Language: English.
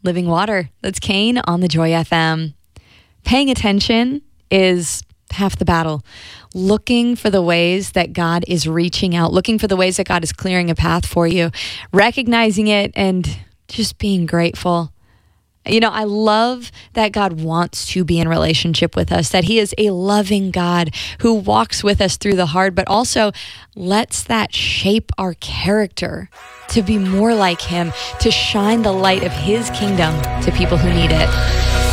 Living Water. That's Kane on the Joy FM. Paying attention is half the battle. Looking for the ways that God is reaching out, looking for the ways that God is clearing a path for you, recognizing it and just being grateful. You know, I love that God wants to be in relationship with us, that He is a loving God who walks with us through the hard, but also lets that shape our character to be more like Him, to shine the light of His kingdom to people who need it.